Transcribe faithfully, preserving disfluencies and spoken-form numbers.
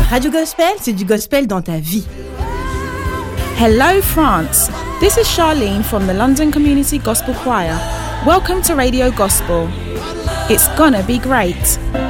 Radio Gospel, c'est du gospel dans ta vie. Hello France, this is Charlene from the London Community Gospel Choir. Welcome to Radio Gospel. It's gonna be great.